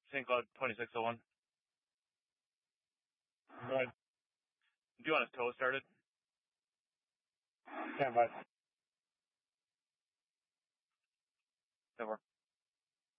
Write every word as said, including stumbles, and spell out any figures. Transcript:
Saint Cloud twenty-six oh one. Go ahead. Do you want a tow started? Stand by. That works.